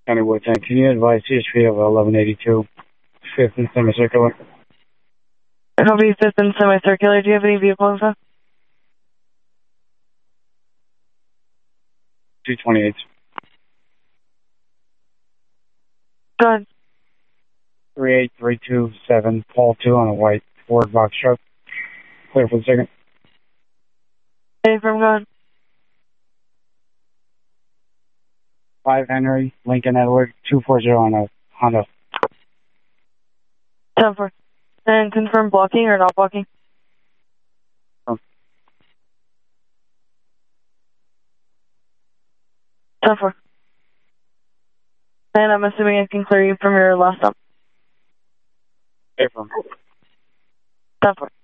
Kennywood 10. Can you advise CHP of 1182, 5th and semicircular? It'll be 5th and semicircular. Do you have any vehicles? 228. Go ahead. 38327, Paul 2 on a white Ford box truck. Clear for the second. Hey, from go ahead. 5 Henry, Lincoln Edward, 240 on a Honda. 10-4. And confirm blocking or not blocking? 10-4. And I'm assuming I can clear you from your last stop. April. 10-4.